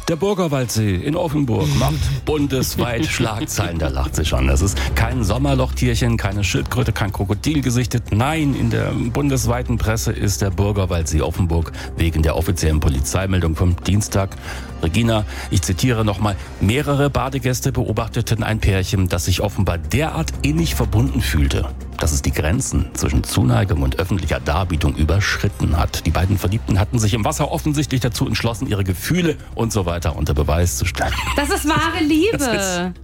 Der Burgerwaldsee in Offenburg macht bundesweit Schlagzeilen, da lacht sich an. Das ist kein Sommerlochtierchen, keine Schildkröte, kein Krokodil gesichtet. Nein, in der bundesweiten Presse ist der Burgerwaldsee Offenburg wegen der offiziellen Polizeimeldung vom Dienstag. Regina, ich zitiere nochmal, mehrere Badegäste beobachteten ein Pärchen, das sich offenbar derart innig verbunden fühlte, dass es die Grenzen zwischen Zuneigung und öffentlicher Darbietung überschritten hat. Die beiden Verliebten hatten sich im Wasser offensichtlich dazu entschlossen, ihre Gefühle und so weiter unter Beweis zu stellen. Das ist wahre Liebe.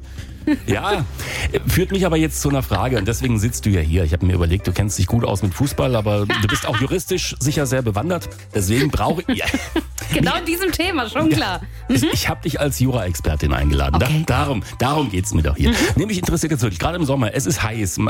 Ja, führt mich aber jetzt zu einer Frage und deswegen sitzt du ja hier. Ich habe mir überlegt, du kennst dich gut aus mit Fußball, aber du bist auch juristisch sicher sehr bewandert. Deswegen brauche ich... Genau in diesem Thema, schon klar. Ich habe dich als Jura-Expertin eingeladen. Okay. Darum geht's mir doch hier. Nämlich interessiert jetzt wirklich, gerade im Sommer, es ist heiß.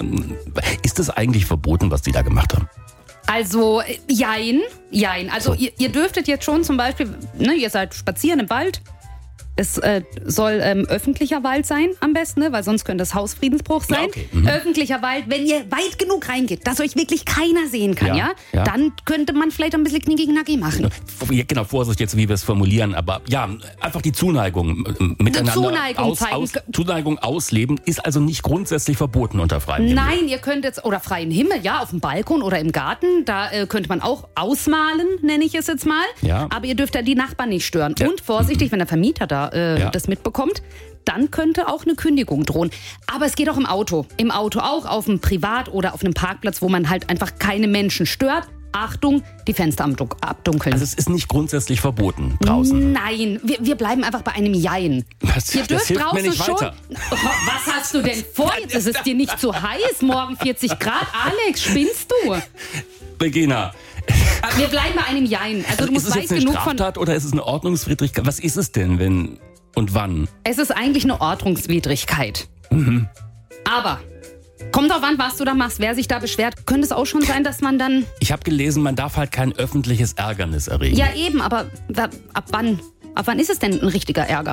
Ist das eigentlich verboten, was die da gemacht haben? Also, jein. Also, So. ihr dürftet jetzt schon zum Beispiel, ihr seid spazieren im Wald. Es soll öffentlicher Wald sein am besten, weil sonst könnte es Hausfriedensbruch sein. Ja, okay. Mhm. Öffentlicher Wald, wenn ihr weit genug reingeht, dass euch wirklich keiner sehen kann, Ja, ja? ja. Dann könnte man vielleicht ein bisschen knicki-knacki machen. Ja, genau, Vorsicht jetzt, wie wir es formulieren, aber ja, einfach die Zuneigung miteinander Zuneigung zeigen. Zuneigung ausleben ist also nicht grundsätzlich verboten unter freiem Himmel. Nein, ihr könnt jetzt, oder freien Himmel, ja, auf dem Balkon oder im Garten, da könnte man auch ausmalen, nenne ich es jetzt mal. Ja. Aber ihr dürft ja die Nachbarn nicht stören. Ja. Und vorsichtig, wenn der Vermieter da Ja. das mitbekommt, dann könnte auch eine Kündigung drohen. Aber es geht auch im Auto. Im Auto auch, auf einem Privat- oder auf einem Parkplatz, wo man halt einfach keine Menschen stört. Achtung, die Fenster abdunkeln. Also es ist nicht grundsätzlich verboten draußen. Nein, wir bleiben einfach bei einem Jein. Das Ihr dürft hilft mir draußen nicht schon. weiter. Oh, was hast du denn vor? Jetzt ist es dir nicht zu heiß. Morgen 40 Grad. Alex, spinnst du? Regina, Aber wir bleiben bei einem Jein. Also du ist musst es weit jetzt eine genug von. Straftat oder ist es eine Ordnungswidrigkeit? Was ist es denn, wenn und wann? Es ist eigentlich eine Ordnungswidrigkeit. Aber kommt drauf an, was du da machst, wer sich da beschwert. Könnte es auch schon sein, dass man dann. Ich habe gelesen, man darf halt kein öffentliches Ärgernis erregen. Ja, eben, aber ab wann? Ab wann ist es denn ein richtiger Ärger?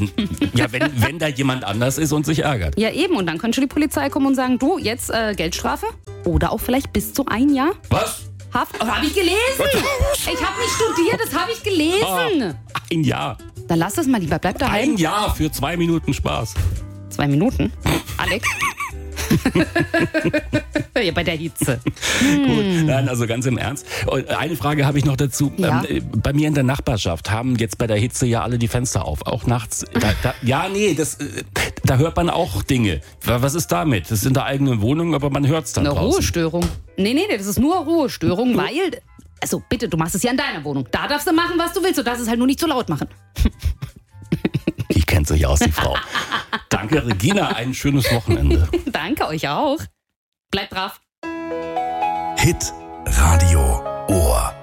Wenn da jemand anders ist und sich ärgert. Ja, eben. Und dann könnte schon die Polizei kommen und sagen, du, jetzt Geldstrafe? Oder auch vielleicht bis zu 1 Jahr Was? Haft. Oh, habe ich gelesen? Ich habe nicht studiert, das habe ich gelesen. 1 Jahr. Dann lass das mal lieber, bleib daheim. 1 Jahr für 2 Minuten Spaß. 2 Minuten? Alex? Ja, bei der Hitze. Gut. Nein, also ganz im Ernst. Und eine Frage habe ich noch dazu. Ja. Bei mir in der Nachbarschaft haben jetzt bei der Hitze ja alle die Fenster auf, auch nachts. Da hört man auch Dinge. Was ist damit? Das ist in der eigenen Wohnung, aber man hört es dann Eine draußen. Ruhestörung. Nee, das ist nur Ruhestörung, weil. Also bitte, du machst es ja in deiner Wohnung. Da darfst du machen, was du willst. Du darfst es halt nur nicht zu laut machen. Die kennt sich aus, die Frau. Danke, Regina. Ein schönes Wochenende. Danke euch auch. Bleibt brav. Hit Radio Ohr.